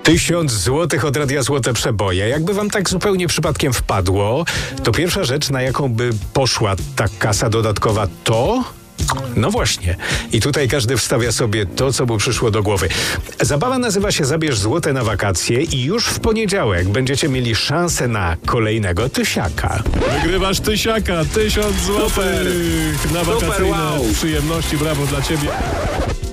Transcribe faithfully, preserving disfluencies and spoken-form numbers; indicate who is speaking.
Speaker 1: Tysiąc złotych od Radia Złote Przeboje. Jakby wam tak zupełnie przypadkiem wpadło, to pierwsza rzecz, na jaką by poszła ta kasa dodatkowa, to... No właśnie. I tutaj każdy wstawia sobie to, co mu przyszło do głowy. Zabawa nazywa się Zabierz złote na wakacje i już w poniedziałek będziecie mieli szansę na kolejnego tysiaka.
Speaker 2: Wygrywasz tysiaka, tysiąc złotych na wakacyjne
Speaker 1: wow.
Speaker 2: przyjemności. Brawo dla ciebie.